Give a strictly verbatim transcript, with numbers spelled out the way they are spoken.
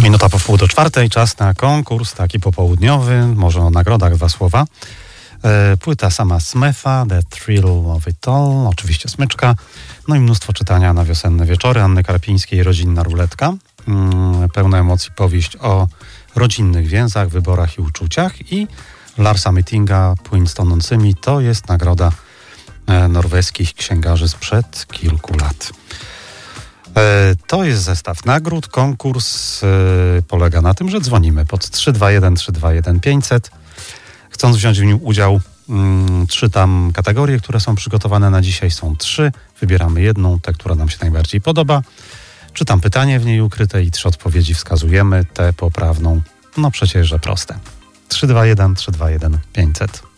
Minuta po wpół do czwartej, czas na konkurs taki popołudniowy, może o nagrodach dwa słowa. E, płyta sama Smefa, The Thrill of It All, oczywiście smyczka, no i mnóstwo czytania na wiosenne wieczory Anny Karpińskiej, Rodzinna ruletka. Mm, pełna emocji powieść o rodzinnych więzach, wyborach i uczuciach i Larsa Myttinga, Płyn z tonącymi, to jest nagroda e, norweskich księgarzy sprzed kilku lat. To jest zestaw nagród. Konkurs polega na tym, że dzwonimy pod trzy dwa jeden trzy dwa jeden pięćset. Chcąc wziąć w nim udział, czytam kategorie, które są przygotowane na dzisiaj. Są trzy. Wybieramy jedną, tę, która nam się najbardziej podoba. Czytam pytanie w niej ukryte i trzy odpowiedzi wskazujemy. Tę poprawną, no przecież, że proste. trzy dwa jeden trzy dwa jeden pięćset.